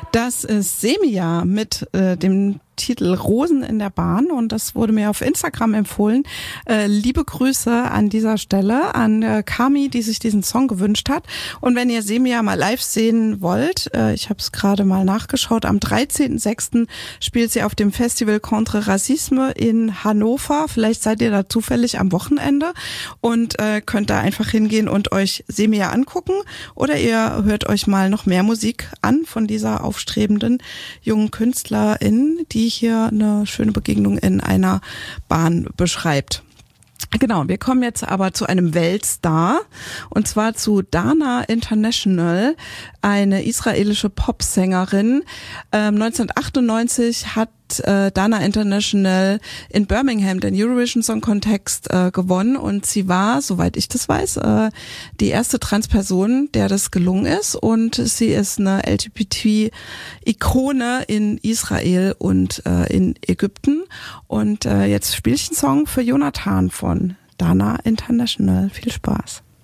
Das ist Semia mit dem Titel Rosen in der Bahn und das wurde mir auf Instagram empfohlen. Liebe Grüße an dieser Stelle an Kami, die sich diesen Song gewünscht hat. Und wenn ihr Semia mal live sehen wollt, ich habe es gerade mal nachgeschaut, am 13.06. spielt sie auf dem Festival Contre Racisme in Hannover. Vielleicht seid ihr da zufällig am Wochenende und könnt da einfach hingehen und euch Semia angucken oder ihr hört euch mal noch mehr Musik an von dieser aufstrebenden jungen Künstlerin, die hier eine schöne Begegnung in einer Bahn beschreibt. Genau, wir kommen jetzt aber zu einem Weltstar und zwar zu Dana International, eine israelische Popsängerin. 1998 hat Dana International in Birmingham den Eurovision Song Contest gewonnen und sie war, soweit ich das weiß, die erste Transperson, der das gelungen ist und sie ist eine LGBT-Ikone in Israel und in Ägypten und jetzt spiele ich einen Song für Jonathan von Dana International. Viel Spaß.